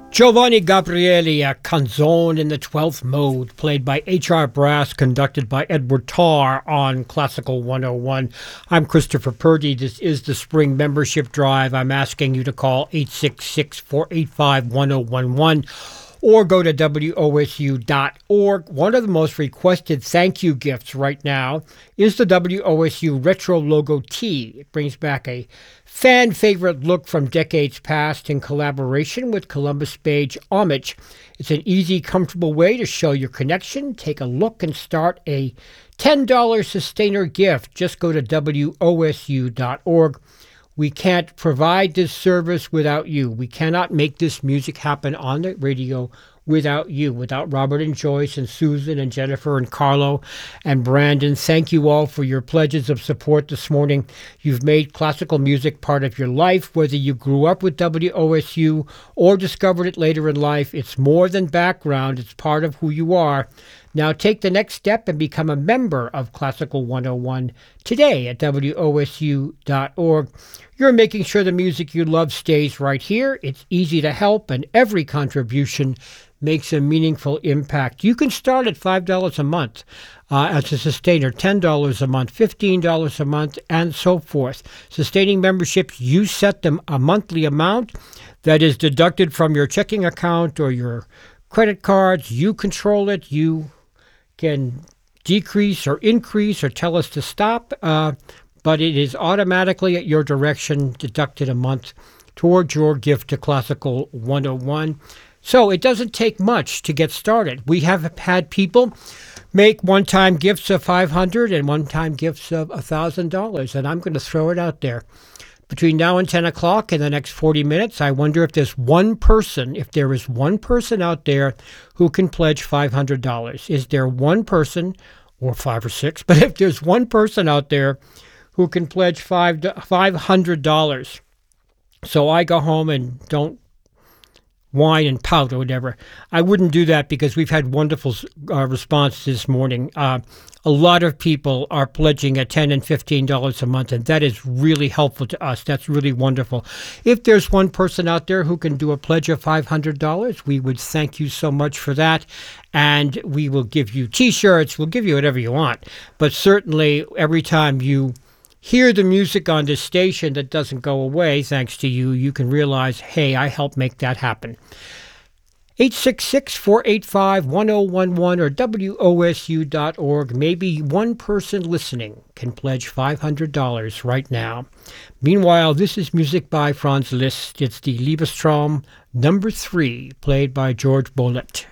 Giovanni Gabrieli, a canzone in the 12th mode, played by H.R. Brass, conducted by Edward Tarr on Classical 101. I'm Christopher Purdy. This is the Spring Membership Drive. I'm asking you to call 866-485-1011 or go to WOSU.org. One of the most requested thank you gifts right now is the WOSU Retro Logo Tee. It brings back a fan favorite look from decades past in collaboration with Columbus Beige Homage. It's an easy, comfortable way to show your connection. Take a look and start a $10 sustainer gift. Just go to WOSU.org. We can't provide this service without you. We cannot make this music happen on the radio without you, without Robert and Joyce and Susan and Jennifer and Carlo and Brandon. Thank you all for your pledges of support this morning. You've made classical music part of your life, whether you grew up with WOSU or discovered it later in life. It's more than background. It's part of who you are. Now take the next step and become a member of Classical 101 today at WOSU.org. You're making sure the music you love stays right here. It's easy to help, and every contribution makes a meaningful impact. You can start at $5 a month as a sustainer, $10 a month, $15 a month, and so forth. Sustaining memberships, you set them a monthly amount that is deducted from your checking account or your credit cards. You control it. You can decrease or increase or tell us to stop, but it is automatically at your direction deducted a month towards your gift to Classical 101. So it doesn't take much to get started. We have had people make one-time gifts of $500 and one-time gifts of $1,000, and I'm going to throw it out there. Between now and 10 o'clock in the next 40 minutes, I wonder if there is one person out there who can pledge $500. Is there one person, or five or six, but if there's one person out there who can pledge $500, so I go home and don't whine and pout or whatever. I wouldn't do that because we've had wonderful response this morning. A lot of people are pledging at $10 and $15 a month, and that is really helpful to us. That's really wonderful. If there's one person out there who can do a pledge of $500, we would thank you so much for that, and we will give you T-shirts. We'll give you whatever you want, but certainly every time you hear the music on this station that doesn't go away, thanks to you, you can realize, hey, I helped make that happen. 866-485-1011 or WOSU.org. Maybe one person listening can pledge $500 right now. Meanwhile, this is music by Franz Liszt. It's the Liebestraum number 3, played by George Bolet.